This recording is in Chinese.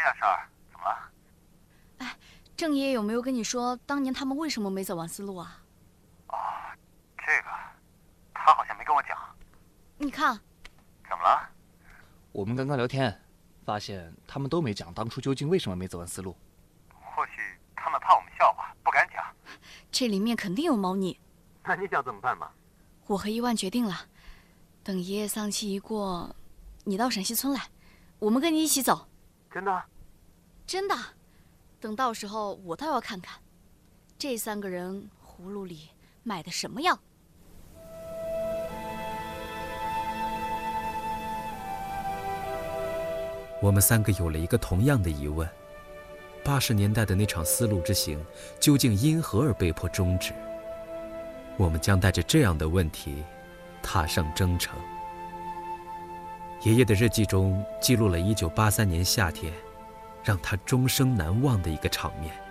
件事儿，怎么了？ 哎，郑爷爷有没有跟你说当年他们为什么没走完丝路啊？ 哦，这个他好像没跟我讲。 你看， 怎么了？ 我们刚刚聊天，发现他们都没讲当初究竟为什么没走完丝路。 或许他们怕我们笑话，不敢讲。 这里面肯定有猫腻。 那你想怎么办嘛？ 我和伊万决定了，等爷爷丧期一过，你到陕西村来，我们跟你一起走。 真的？ 真的。等到时候我倒要看看，这3个人葫芦里买的什么药。 我们3个有了一个同样的疑问：80年代的那场丝路之行，究竟因何而被迫终止？我们将带着这样的问题，踏上征程。爷爷的日记中记录了1983年夏天，让他终生难忘的一个场面。